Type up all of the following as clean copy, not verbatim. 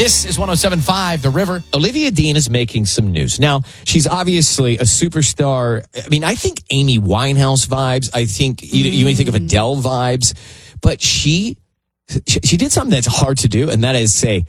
This is 107.5 The River. Olivia Dean is making some news. Now, she's obviously a superstar. I mean, I think Amy Winehouse vibes. I think you may think of Adele vibes. But she did something that's hard to do, and that is say,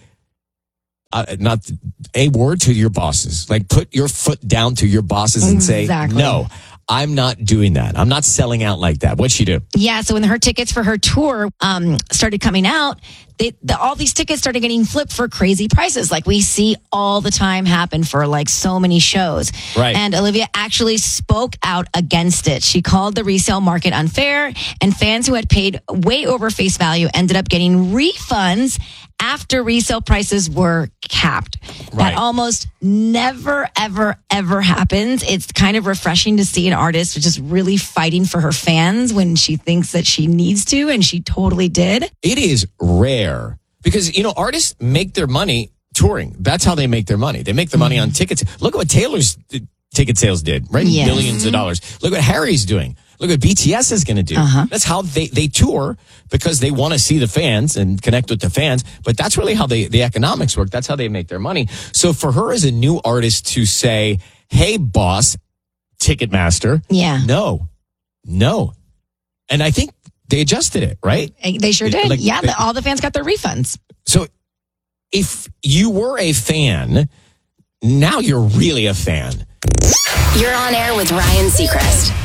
not a word to your bosses. Like, put your foot down to your bosses and say, no, I'm not doing that. I'm not selling out like that. What'd she do? Yeah, so when her tickets for her tour started coming out, all these tickets started getting flipped for crazy prices, like we see all the time happen for like so many shows. Right. And Olivia actually spoke out against it. She called the resale market unfair, and fans who had paid way over face value ended up getting refunds after resale prices were capped. Right. That almost never, ever, ever happens. It's kind of refreshing to see an artist just really fighting for her fans when she thinks that she needs to, and she totally did. It is rare because, artists make their money touring. That's how they make their money. They make the money on tickets. Look at what Taylor's ticket sales did, right? Yes. Billions of dollars. Look what Harry's doing. Look what BTS is going to do. That's how they tour, because they want to see the fans and connect with the fans. But that's really how the economics work. That's how they make their money. So for her as a new artist to say, hey, boss, Ticketmaster. Yeah. No. And I think they adjusted it, right? They sure did. All the fans got their refunds. So if you were a fan, now you're really a fan. You're on air with Ryan Seacrest.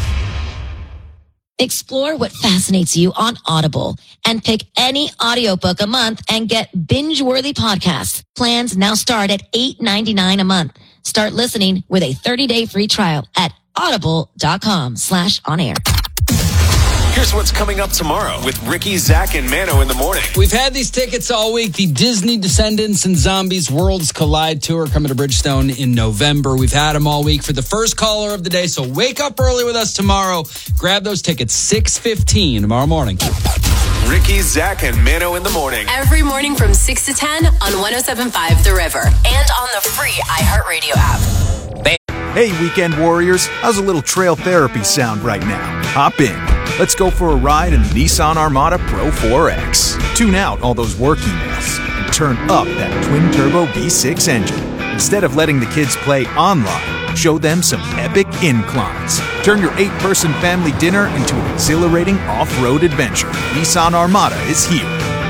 Explore what fascinates you on Audible and pick any audiobook a month and get binge-worthy podcasts. Plans now start at $8.99 a month. Start listening with a 30-day free trial at audible.com/onair. Here's what's coming up tomorrow with Ricky, Zach, and Mano in the morning. We've had these tickets all week. The Disney Descendants and Zombies Worlds Collide Tour coming to Bridgestone in November. We've had them all week for the first caller of the day. So wake up early with us tomorrow. Grab those tickets, 6:15 tomorrow morning. Ricky, Zach, and Mano in the morning. Every morning from 6 to 10 on 107.5 The River and on the free iHeartRadio app. Hey, weekend warriors. How's a little trail therapy sound right now? Hop in. Let's go for a ride in the Nissan Armada Pro 4X. Tune out all those work emails and turn up that twin-turbo V6 engine. Instead of letting the kids play online, show them some epic inclines. Turn your 8-person family dinner into an exhilarating off-road adventure. Nissan Armada is here.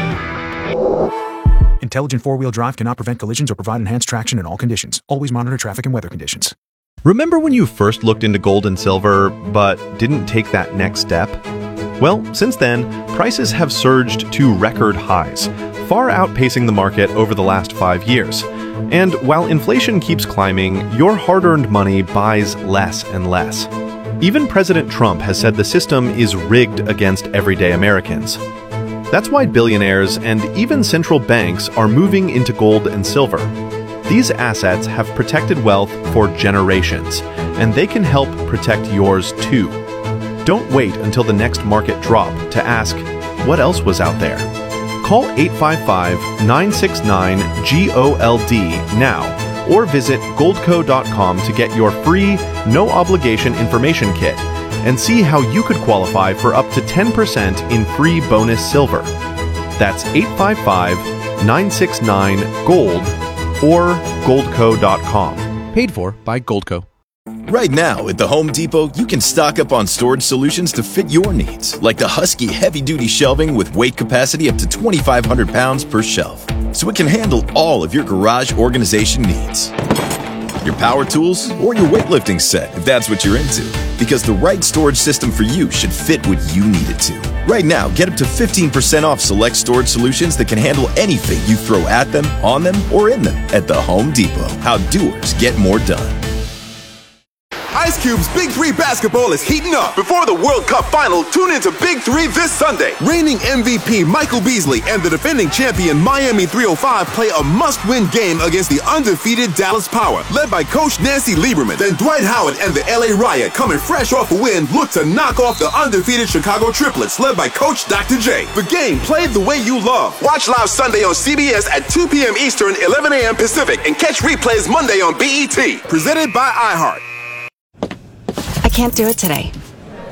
Intelligent four-wheel drive cannot prevent collisions or provide enhanced traction in all conditions. Always monitor traffic and weather conditions. Remember when you first looked into gold and silver, but didn't take that next step? Well, since then, prices have surged to record highs, far outpacing the market over the last 5 years. And while inflation keeps climbing, your hard-earned money buys less and less. Even President Trump has said the system is rigged against everyday Americans. That's why billionaires and even central banks are moving into gold and silver. These assets have protected wealth for generations, and they can help protect yours too. Don't wait until the next market drop to ask, what else was out there? Call 855-969-GOLD now, or visit goldco.com to get your free, no-obligation information kit, and see how you could qualify for up to 10% in free bonus silver. That's 855-969-GOLD, or goldco.com. Paid for by Goldco. Right now at the Home Depot, you can stock up on storage solutions to fit your needs, like the Husky heavy-duty shelving with weight capacity up to 2,500 pounds per shelf, so it can handle all of your garage organization needs. Your power tools, or your weightlifting set, if that's what you're into. Because the right storage system for you should fit what you need it to. Right now, get up to 15% off select storage solutions that can handle anything you throw at them, on them, or in them at the Home Depot. How doers get more done. Ice Cube's Big 3 basketball is heating up. Before the World Cup final, tune into Big 3 this Sunday. Reigning MVP Michael Beasley and the defending champion Miami 305 play a must-win game against the undefeated Dallas Power, led by Coach Nancy Lieberman. Then Dwight Howard and the LA Riot, coming fresh off a win, look to knock off the undefeated Chicago Triplets, led by Coach Dr. J. The game played the way you love. Watch live Sunday on CBS at 2 p.m. Eastern, 11 a.m. Pacific, and catch replays Monday on BET. Presented by iHeart. I can't do it today.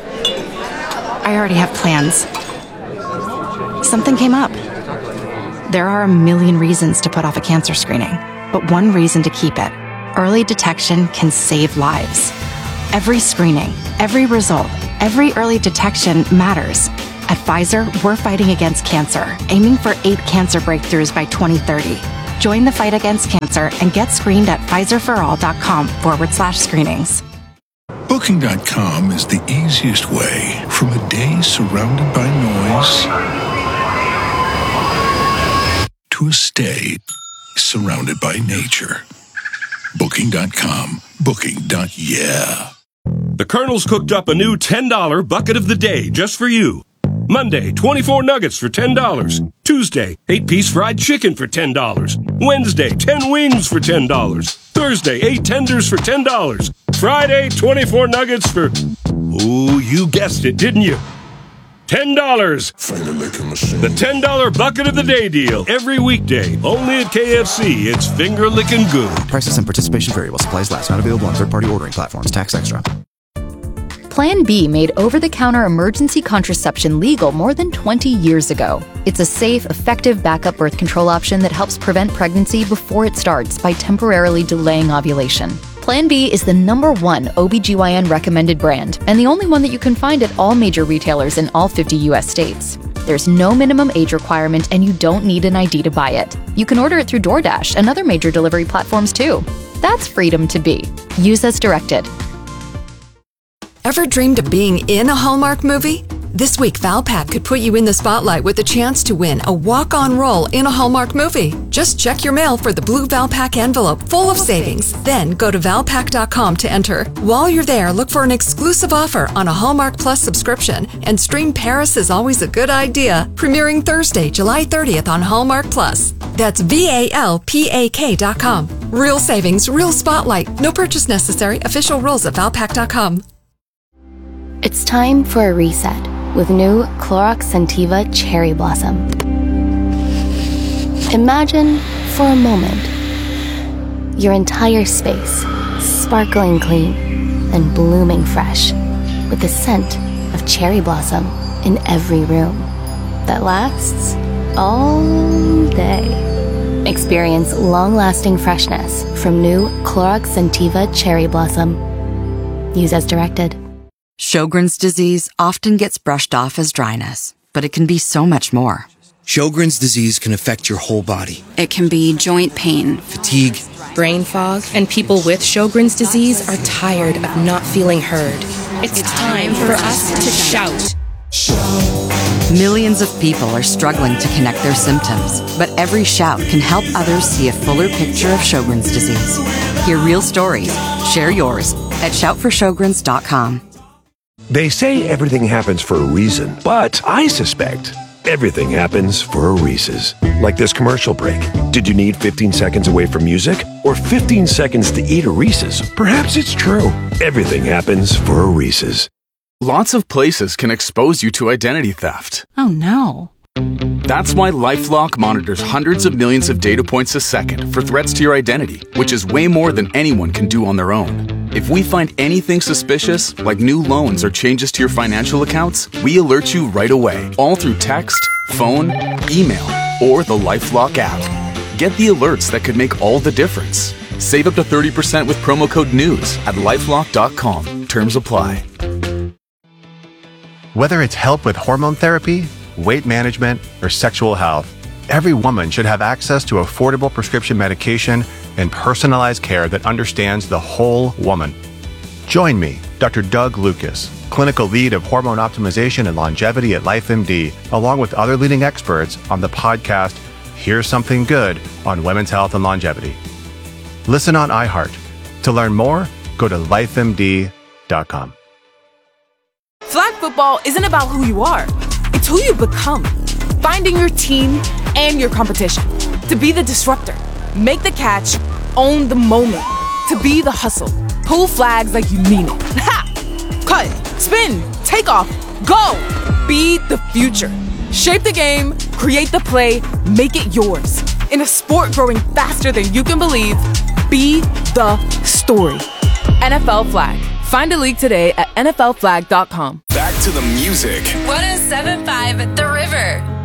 I already have plans. Something came up. There are a million reasons to put off a cancer screening, but one reason to keep it. Early detection can save lives. Every screening, every result, every early detection matters. At Pfizer, we're fighting against cancer, aiming for 8 cancer breakthroughs by 2030. Join the fight against cancer and get screened at Pfizerforall.com/screenings. Booking.com is the easiest way from a day surrounded by noise to a stay surrounded by nature. Booking.com. Booking.yeah. The Colonel's cooked up a new $10 bucket of the day just for you. Monday, 24 nuggets for $10. Tuesday, 8-piece fried chicken for $10. Wednesday, 10 wings for $10. Thursday, 8 tenders for $10. Friday, 24 nuggets for... Ooh, you guessed it, didn't you? $10. The $10 bucket of the day deal. Every weekday. Only at KFC. It's finger licking good. Prices and participation vary while supplies last. Not available on third-party ordering platforms. Tax extra. Plan B made over-the-counter emergency contraception legal more than 20 years ago. It's a safe, effective backup birth control option that helps prevent pregnancy before it starts by temporarily delaying ovulation. Plan B is the #1 OBGYN recommended brand and the only one that you can find at all major retailers in all 50 U.S. states. There's no minimum age requirement and you don't need an ID to buy it. You can order it through DoorDash and other major delivery platforms too. That's freedom to be. Use as directed. Ever dreamed of being in a Hallmark movie? This week, Valpak could put you in the spotlight with a chance to win a walk-on role in a Hallmark movie. Just check your mail for the blue Valpak envelope full of savings. Then go to Valpak.com to enter. While you're there, look for an exclusive offer on a Hallmark Plus subscription and stream Paris is Always a Good Idea, premiering Thursday, July 30th on Hallmark Plus. That's VALPAK.com. Real savings, real spotlight. No purchase necessary. Official rules at Valpak.com. It's time for a reset with new Clorox Scentiva Cherry Blossom. Imagine, for a moment, your entire space sparkling clean and blooming fresh with the scent of cherry blossom in every room that lasts all day. Experience long-lasting freshness from new Clorox Scentiva Cherry Blossom. Use as directed. Sjogren's disease often gets brushed off as dryness, but it can be so much more. Sjogren's disease can affect your whole body. It can be joint pain, fatigue, brain fog, and people with Sjogren's disease are tired of not feeling heard. It's time for us to shout. Millions of people are struggling to connect their symptoms, but every shout can help others see a fuller picture of Sjogren's disease. Hear real stories. Share yours at shoutforsjogrens.com. They say everything happens for a reason, but I suspect everything happens for a Reese's. Like this commercial break. Did you need 15 seconds away from music or 15 seconds to eat a Reese's? Perhaps it's true. Everything happens for a Reese's. Lots of places can expose you to identity theft. Oh no. That's why LifeLock monitors hundreds of millions of data points a second for threats to your identity, which is way more than anyone can do on their own. If we find anything suspicious, like new loans or changes to your financial accounts, we alert you right away, all through text, phone, email, or the LifeLock app. Get the alerts that could make all the difference. Save up to 30% with promo code NEWS at LifeLock.com. Terms apply. Whether it's help with hormone therapy, weight management, or sexual health, every woman should have access to affordable prescription medication and personalized care that understands the whole woman. Join me, Dr. Doug Lucas, clinical lead of hormone optimization and longevity at LifeMD, along with other leading experts on the podcast, Here's Something Good on Women's Health and Longevity. Listen on iHeart. To learn more, go to lifemd.com. Flag football isn't about who you are. It's who you become. Finding your team and your competition. To be the disruptor. Make the catch. Own the moment. To be the hustle. Pull flags like you mean it. Ha! Cut. Spin. Take off. Go. Be the future. Shape the game. Create the play. Make it yours. In a sport growing faster than you can believe, be the story. NFL Flag. Find a league today at NFLflag.com. Back to the music. 107.5 The River.